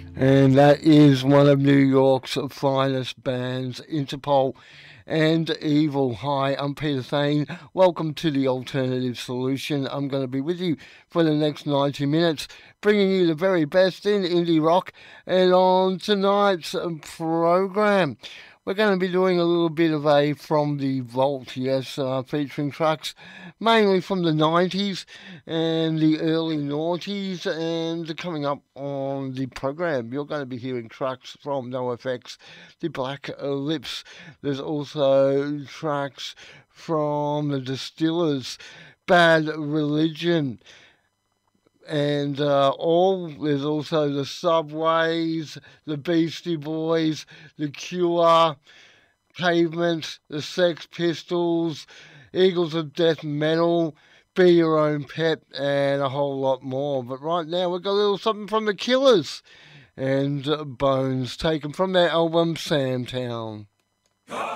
And that is one of New York's finest bands, Interpol and Evil. Hi, I'm Peter Thane. Welcome to the Alternative Solution. I'm going to be with you for the next 90 minutes, bringing you the very best in indie rock. And on tonight's program, we're going to be doing a little bit of a From the Vault, yes, featuring tracks mainly from the 90s and the early noughties. And coming up on the program, you're going to be hearing tracks from NoFX, the Black Lips. There's also tracks from the Distillers, Bad Religion, and all there's also the Subways, the Beastie Boys, the Cure, Pavement, the Sex Pistols, Eagles of Death Metal, Be Your Own Pet, and a whole lot more. But right now we've got a little something from the Killers and Bones, taken from their album Samtown.